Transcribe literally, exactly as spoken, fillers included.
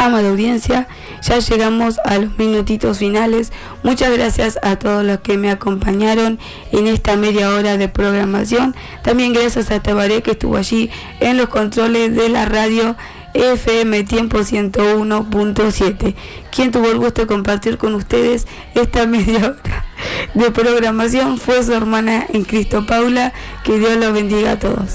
amada audiencia, ya llegamos a los minutitos finales. Muchas gracias a todos los que me acompañaron en esta media hora de programación. También gracias a Tabaré, que estuvo allí en los controles de la radio F M Tiempo ciento uno punto siete. Quien tuvo el gusto de compartir con ustedes esta media hora de programación fue su hermana en Cristo, Paula. Que Dios los bendiga a todos.